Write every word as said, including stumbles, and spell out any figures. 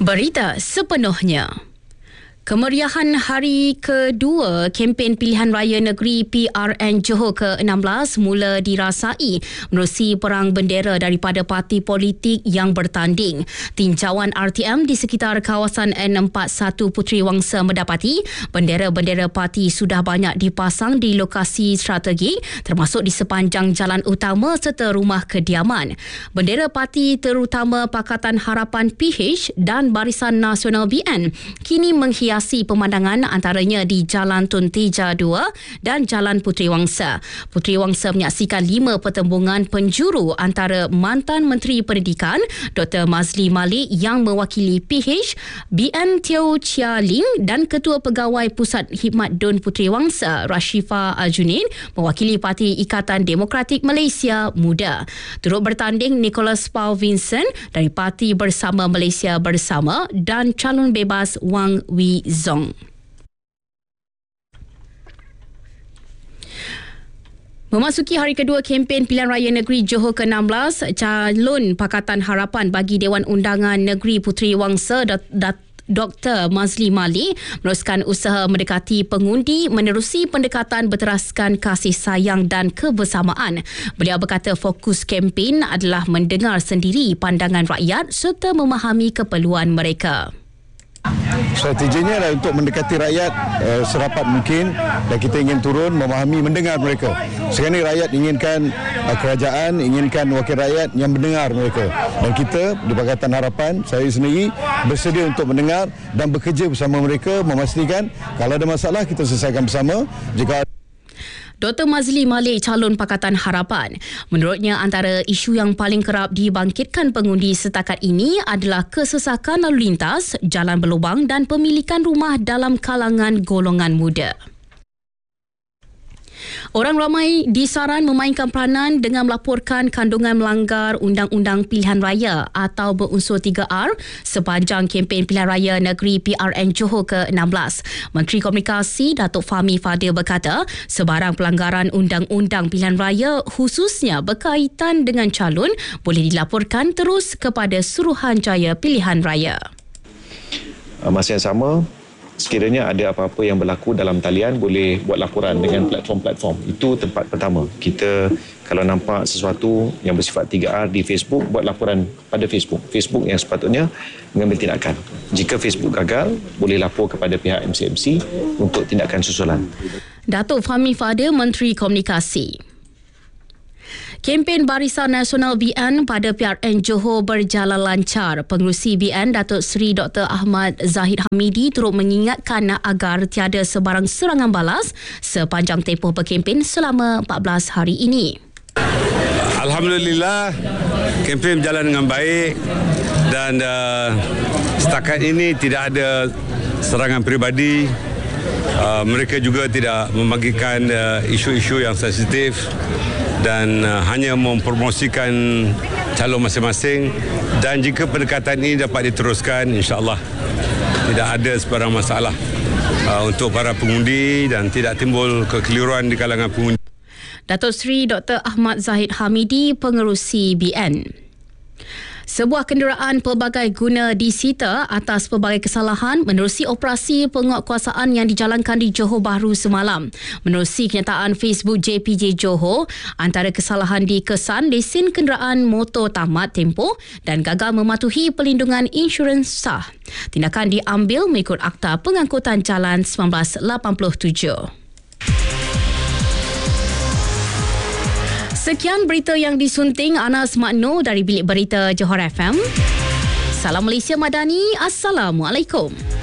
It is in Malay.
Berita sepenuhnya. Kemeriahan hari kedua kempen pilihan raya negeri P R N Johor ke enam belas mula dirasai menerusi perang bendera daripada parti politik yang bertanding. Tinjauan R T M di sekitar kawasan N empat puluh satu Puteri Wangsa mendapati bendera-bendera parti sudah banyak dipasang di lokasi strategik termasuk di sepanjang jalan utama serta rumah kediaman. Bendera parti terutama Pakatan Harapan P H dan Barisan Nasional B N kini menghias pemandangan antaranya di Jalan Tun Teja dua dan Jalan Puteri Wangsa. Puteri Wangsa menyaksikan lima pertembungan penjuru antara mantan Menteri Pendidikan Doktor Mazli Malik yang mewakili P H, B N Teo Chia Ling dan Ketua Pegawai Pusat Khidmat Dun Puteri Wangsa Rashifa Aljunin mewakili Parti Ikatan Demokratik Malaysia Muda. Turut bertanding Nicholas Paul Vincent dari Parti Bersama Malaysia Bersama dan calon bebas Wang Wee Zong. Memasuki hari kedua kempen pilihan raya negeri Johor ke enam belas, calon Pakatan Harapan bagi Dewan Undangan Negeri Puteri Wangsa Doktor Mazli Malik meneruskan usaha mendekati pengundi menerusi pendekatan berteraskan kasih sayang dan kebersamaan. Beliau berkata fokus kempen adalah mendengar sendiri pandangan rakyat serta memahami keperluan mereka. Strateginya adalah untuk mendekati rakyat uh, serapat mungkin dan kita ingin turun memahami, mendengar mereka. Sekarang ini rakyat inginkan uh, kerajaan, inginkan wakil rakyat yang mendengar mereka. Dan kita di Pakatan Harapan, saya sendiri bersedia untuk mendengar dan bekerja bersama mereka memastikan kalau ada masalah kita selesaikan bersama. Jika Doktor Mazli Malik, calon Pakatan Harapan. Menurutnya, antara isu yang paling kerap dibangkitkan pengundi setakat ini adalah kesesakan lalu lintas, jalan berlubang dan pemilikan rumah dalam kalangan golongan muda. Orang ramai disaran memainkan peranan dengan melaporkan kandungan melanggar Undang-Undang Pilihan Raya atau berunsur tiga R sepanjang kempen pilihan raya negeri P R N Johor ke enam belas. Menteri Komunikasi Datuk Fahmi Fadil berkata, sebarang pelanggaran Undang-Undang Pilihan Raya khususnya berkaitan dengan calon boleh dilaporkan terus kepada Suruhanjaya Pilihan Raya. Masa yang sama, sekiranya ada apa-apa yang berlaku dalam talian, boleh buat laporan dengan platform-platform. Itu tempat pertama. Kita kalau nampak sesuatu yang bersifat tiga R di Facebook, buat laporan pada Facebook. Facebook yang sepatutnya mengambil tindakan. Jika Facebook gagal, boleh lapor kepada pihak M C M C untuk tindakan susulan. Datuk Fahmi Fadil, Menteri Komunikasi. Kempen Barisan Nasional B N pada P R N Johor berjalan lancar. Pengerusi B N Datuk Seri Doktor Ahmad Zahid Hamidi turut mengingatkan agar tiada sebarang serangan balas sepanjang tempoh berkempen selama empat belas hari ini. Alhamdulillah, kempen berjalan dengan baik dan uh, setakat ini tidak ada serangan peribadi. Uh, mereka juga tidak membagikan uh, isu-isu yang sensitif dan uh, hanya mempromosikan calon masing-masing, dan jika pendekatan ini dapat diteruskan, insya-Allah tidak ada sebarang masalah uh, untuk para pengundi dan tidak timbul kekeliruan di kalangan pengundi. Datuk Seri Doktor Ahmad Zahid Hamidi, Pengerusi B N. Sebuah kenderaan pelbagai guna disita atas pelbagai kesalahan menerusi operasi penguatkuasaan yang dijalankan di Johor Bahru semalam. Menerusi kenyataan Facebook J P J Johor, antara kesalahan dikesan lesen kenderaan motor tamat tempoh dan gagal mematuhi pelindungan insurans sah. Tindakan diambil mengikut Akta Pengangkutan Jalan seribu sembilan ratus lapan puluh tujuh. Sekian berita yang disunting Anas Makno dari Bilik Berita Johor F M. Salam Malaysia Madani. Assalamualaikum.